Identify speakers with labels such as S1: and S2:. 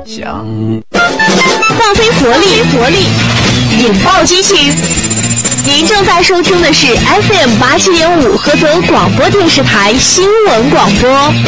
S1: 想
S2: 放飞活力，引爆激情。您正在收听的是 FM 87.5菏泽广播电视台新闻广播。